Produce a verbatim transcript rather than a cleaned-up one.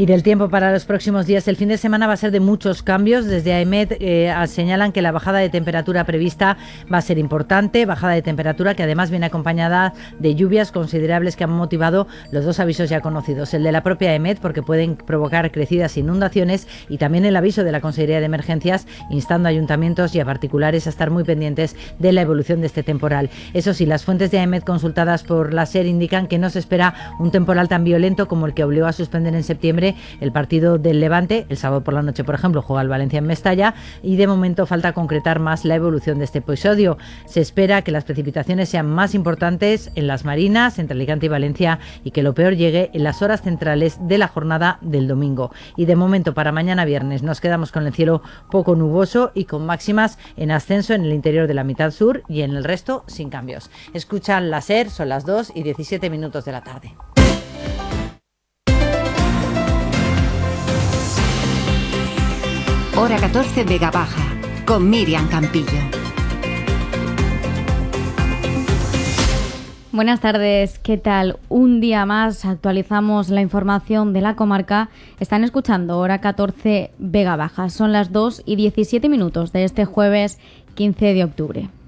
Y del tiempo para los próximos días, el fin de semana va a ser de muchos cambios. Desde AEMET eh, señalan que la bajada de temperatura prevista va a ser importante, bajada de temperatura que además viene acompañada de lluvias considerables que han motivado los dos avisos ya conocidos. El de la propia AEMET, porque pueden provocar crecidas inundaciones, y también el aviso de la Consejería de Emergencias, instando a ayuntamientos y a particulares a estar muy pendientes de la evolución de este temporal. Eso sí, las fuentes de AEMET consultadas por la SER indican que no se espera un temporal tan violento como el que obligó a suspender en septiembre el partido del Levante. El sábado por la noche, por ejemplo, juega el Valencia en Mestalla, y de momento falta concretar más la evolución de este episodio. Se espera que las precipitaciones sean más importantes en las Marinas, entre Alicante y Valencia, y que lo peor llegue en las horas centrales de la jornada del domingo. Y de momento para mañana viernes nos quedamos con el cielo poco nuboso y con máximas en ascenso en el interior de la mitad sur, y en el resto sin cambios. Escuchan la SER, son las dos y diecisiete minutos de la tarde. Hora catorce, Vega Baja, con Miriam Campillo. Buenas tardes, ¿qué tal? Un día más actualizamos la información de la comarca. Están escuchando Hora catorce, Vega Baja. Son las dos y diecisiete minutos de este jueves quince de octubre.